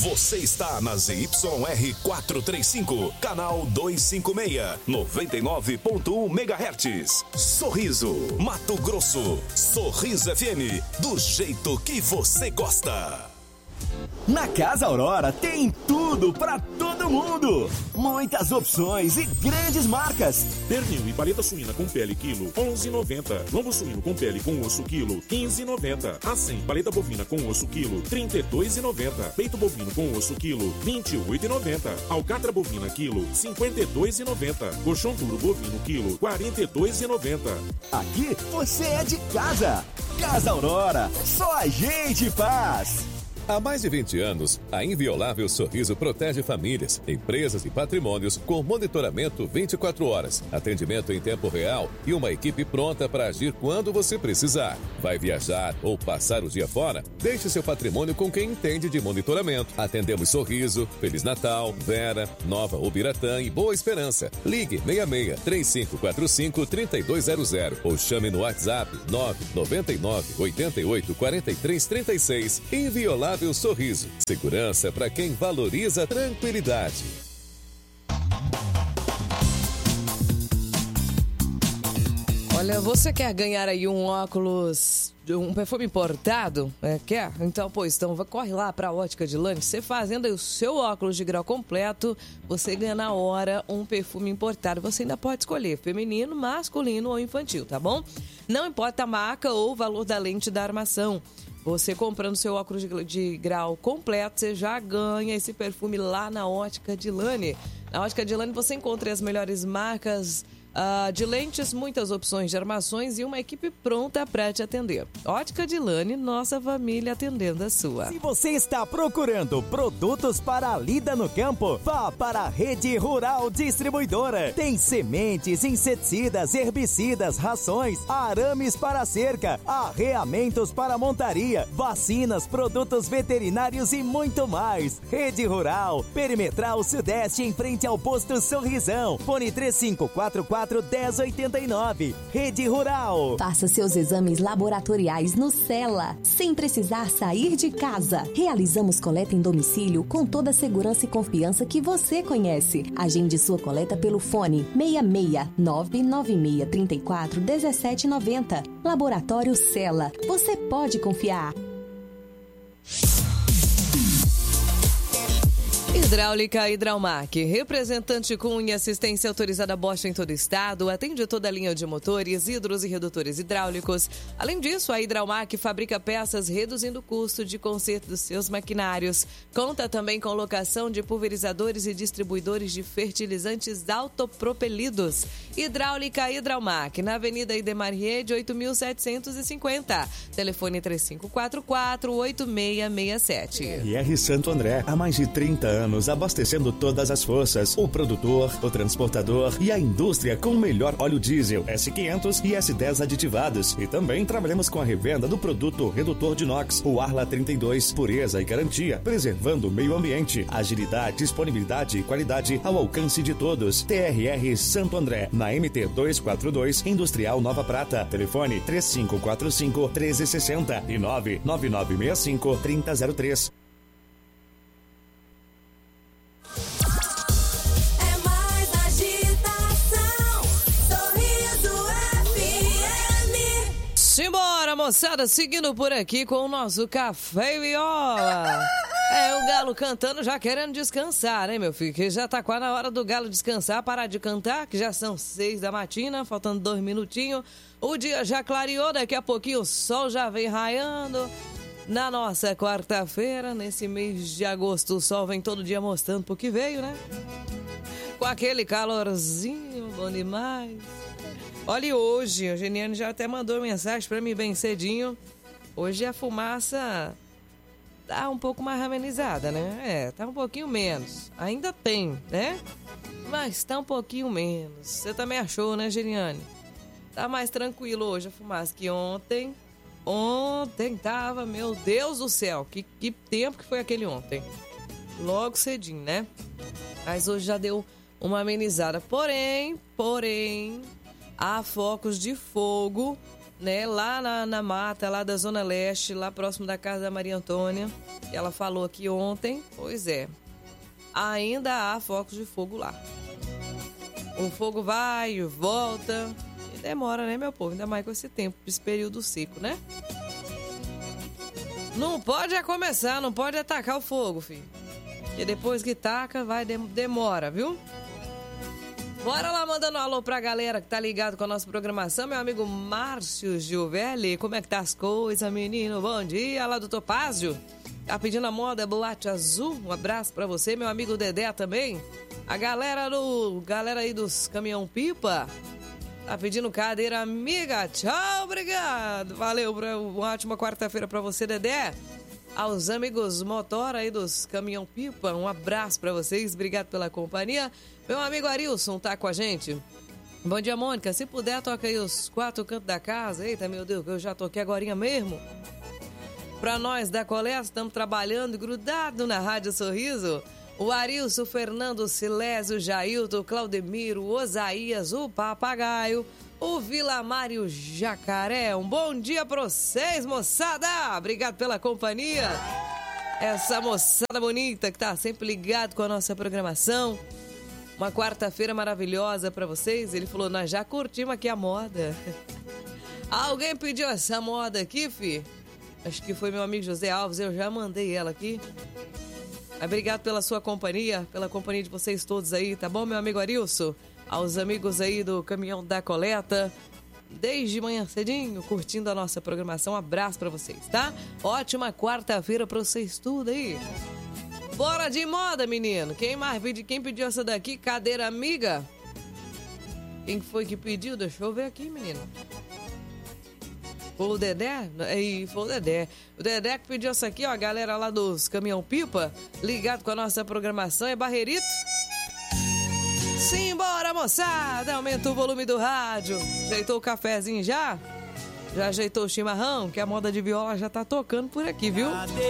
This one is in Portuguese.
Você está na ZYR 435, canal 256, 99.1 MHz. Sorriso, Mato Grosso. Sorriso FM, do jeito que você gosta. Na Casa Aurora tem tudo pra todo mundo. Muitas opções e grandes marcas. Pernil e paleta suína com pele quilo, 11,90. Lombo suíno com pele com osso quilo, 15,90. Acém, paleta bovina com osso quilo, 32,90. Peito bovino com osso quilo, 28,90. Alcatra bovina quilo, 52,90. Colchão duro bovino quilo, 42,90. Aqui você é de casa. Casa Aurora, só a gente faz. Há mais de 20 anos, a Inviolável Sorriso protege famílias, empresas e patrimônios com monitoramento 24 horas, atendimento em tempo real e uma equipe pronta para agir quando você precisar. Vai viajar ou passar o dia fora? Deixe seu patrimônio com quem entende de monitoramento. Atendemos Sorriso, Feliz Natal, Vera, Nova Ubiratã e Boa Esperança. Ligue 66-3545-3200 ou chame no WhatsApp 999-88-4336. Inviolável Sorriso. Segurança para quem valoriza a tranquilidade. Olha, você quer ganhar aí um óculos, um perfume importado? Quer? Então, corre lá para a Ótica Dilane. Você fazendo aí o seu óculos de grau completo, você ganha na hora um perfume importado. Você ainda pode escolher feminino, masculino ou infantil, tá bom? Não importa a marca ou o valor da lente da armação. Você comprando seu óculos de grau completo, você já ganha esse perfume lá na Ótica Dilane. Na Ótica Dilane você encontra as melhores marcas de lentes, muitas opções de armações e uma equipe pronta para te atender. Ótica Dilane, nossa família atendendo a sua. Se você está procurando produtos para a lida no campo, vá para a Rede Rural Distribuidora. Tem sementes, inseticidas, herbicidas, rações, arames para cerca, arreamentos para montaria, vacinas, produtos veterinários e muito mais. Rede Rural, Perimetral Sudeste, em frente ao posto Sorrisão. Fone 3544 1089. Rede Rural. Faça seus exames laboratoriais no Cela, sem precisar sair de casa. Realizamos coleta em domicílio com toda a segurança e confiança que você conhece. Agende sua coleta pelo fone 66996341790. Laboratório Cela. Você pode confiar. Hidráulica Hidraumac, representante Cunha, assistência autorizada Bosch em todo o estado, atende toda a linha de motores, hidros e redutores hidráulicos. Além disso, a Hidraumac fabrica peças reduzindo o custo de conserto dos seus maquinários. Conta também com locação de pulverizadores e distribuidores de fertilizantes autopropelidos. Hidráulica Hidraumac, na Avenida Idemar Riede, 8.750. Telefone 3544-8667. RR Santo André, há mais de 30 anos abastecendo todas as forças, o produtor, o transportador e a indústria com o melhor óleo diesel S500 e S10 aditivados. E também trabalhamos com a revenda do produto redutor de inox, o Arla 32, pureza e garantia, preservando o meio ambiente, agilidade, disponibilidade e qualidade ao alcance de todos. TRR Santo André, na MT 242, Industrial Nova Prata. Telefone 3545-1360 e 99965-3003. Simbora, moçada, seguindo por aqui com o nosso Café e Viola. O galo cantando, já querendo descansar, né, meu filho? Que já tá quase na hora do galo descansar, parar de cantar, que já são 6 da matina, faltando 2 minutinhos. O dia já clareou, daqui a pouquinho o sol já vem raiando. Na nossa quarta-feira, nesse mês de agosto, o sol vem todo dia mostrando pro que veio, né? Com aquele calorzinho, bom demais. Olha, e hoje, o Geniane já até mandou mensagem pra mim bem cedinho. Hoje a fumaça tá um pouco mais amenizada, né? Tá um pouquinho menos. Ainda tem, né? Mas tá um pouquinho menos. Você também achou, né, Geniane? Tá mais tranquilo hoje a fumaça que ontem. Ontem tava, meu Deus do céu, que tempo que foi aquele ontem. Logo cedinho, né? Mas hoje já deu uma amenizada. Porém, há focos de fogo, né? Lá na mata, lá da Zona Leste, lá próximo da casa da Maria Antônia. Ela falou aqui ontem, pois é, ainda há focos de fogo lá. O fogo vai e volta e demora, né, meu povo? Ainda mais com esse tempo, esse período seco, né? Não pode começar, não pode atacar o fogo, filho. Porque depois que taca, demora, viu? Bora lá mandando um alô pra galera que tá ligado com a nossa programação. Meu amigo Márcio Giovelli, como é que tá as coisas, menino? Bom dia, lá do Topázio. Tá pedindo a moda Boate Azul. Um abraço pra você, meu amigo Dedé também. A galera aí dos Caminhão Pipa tá pedindo cadeira amiga. Tchau, obrigado. Valeu, uma ótima quarta-feira pra você, Dedé. Aos amigos motora aí dos Caminhão Pipa, um abraço pra vocês, obrigado pela companhia. Meu amigo Arilson tá com a gente. Bom dia, Mônica, se puder toca aí os 4 cantos da casa. Eita, meu Deus, eu já toquei agorinha mesmo. Pra nós da Coleta, estamos trabalhando grudado na Rádio Sorriso. O Arilson, o Fernando, o Silésio, o Jailton, o Claudemiro, o Osaías, o Papagaio, o Vilamar e o Jacaré. Um bom dia pra vocês, moçada! Obrigado pela companhia. Essa moçada bonita que tá sempre ligado com a nossa programação. Uma quarta-feira maravilhosa pra vocês. Ele falou, nós já curtimos aqui a moda. Alguém pediu essa moda aqui, fi? Acho que foi meu amigo José Alves, eu já mandei ela aqui. Obrigado pela sua companhia, pela companhia de vocês todos aí, tá bom, meu amigo Arilson? Aos amigos aí do Caminhão da Coleta, desde manhã cedinho, curtindo a nossa programação. Um abraço pra vocês, tá? Ótima quarta-feira pra vocês tudo aí. Bora de moda, menino. Quem pediu essa daqui? Cadeira amiga? Quem foi que pediu? Deixa eu ver aqui, menino. Foi o Dedé? Foi o Dedé. O Dedé que pediu essa aqui, ó. A galera lá dos Caminhão Pipa, ligado com a nossa programação. É Barreirito? Simbora, moçada! Aumenta o volume do rádio. Ajeitou o cafezinho já? Já ajeitou o chimarrão? Que a moda de viola já tá tocando por aqui, viu?